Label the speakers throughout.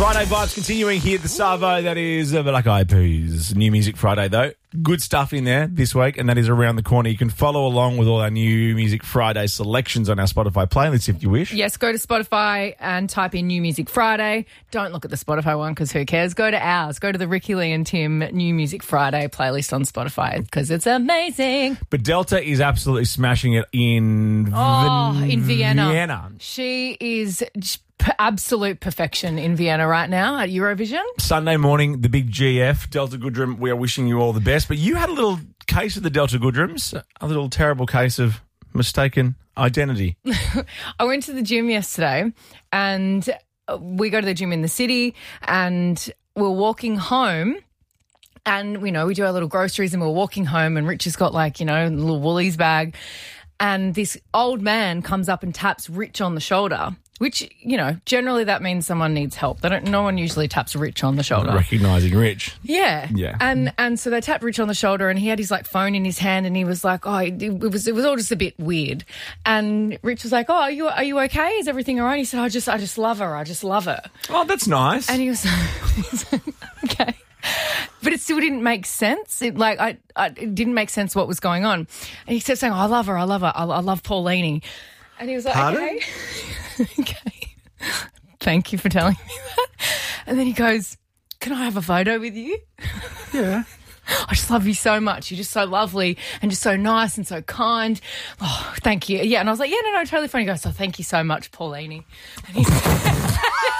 Speaker 1: Friday vibes continuing here at the Savo. That is Black Eyed Peas. New Music Friday, though. Good stuff in there this week, and that is around the corner. You can follow along with all our New Music Friday selections on our Spotify playlist if you wish.
Speaker 2: Yes, go to Spotify and type in New Music Friday. Don't look at the Spotify one because who cares? Go to ours. Go to the Ricky Lee and Tim New Music Friday playlist on Spotify because it's amazing.
Speaker 1: But Delta is absolutely smashing it in Vienna.
Speaker 2: She is absolute perfection in Vienna right now at Eurovision.
Speaker 1: Sunday morning, the big GF, Delta Goodrem, we are wishing you all the best. But you had a little case of the Delta Goodrems, a little terrible case of mistaken identity.
Speaker 2: I went to the gym yesterday and we go to the gym in the city and we're walking home. And, you know, we do our little groceries and we're walking home and Rich has got like, you know, a little Woolies bag. And this old man comes up and taps Rich on the shoulder, which, you know, generally that means someone needs help. No one usually taps Rich on the shoulder.
Speaker 1: Recognising Rich.
Speaker 2: Yeah.
Speaker 1: Yeah.
Speaker 2: And so they tapped Rich on the shoulder and he had his like phone in his hand and he was like, oh, it was all just a bit weird. And Rich was like, oh, are you okay? Is everything all right? He said, I just love her. I just love her.
Speaker 1: Oh, that's nice.
Speaker 2: And he was like, okay. But it still didn't make sense. It didn't make sense what was going on. And he kept saying, oh, I love her. I love Paulini. And he was like,
Speaker 1: Pardon?
Speaker 2: Okay. Okay. Thank you for telling me that. And then he goes, can I have a photo with you?
Speaker 1: Yeah.
Speaker 2: I just love you so much. You're just so lovely and just so nice and so kind. Oh, thank you. Yeah. And I was like, yeah, no, totally fine. He goes, oh, thank you so much, Paulini. And he said,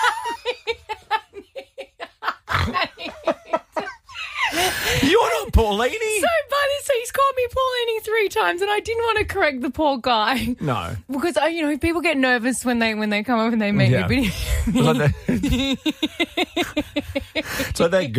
Speaker 1: You're not Paulini.
Speaker 2: So he's called me Paulini 3 times and I didn't want to correct the poor guy.
Speaker 1: No.
Speaker 2: Because, people get nervous when they come up and they meet me.
Speaker 1: It's like that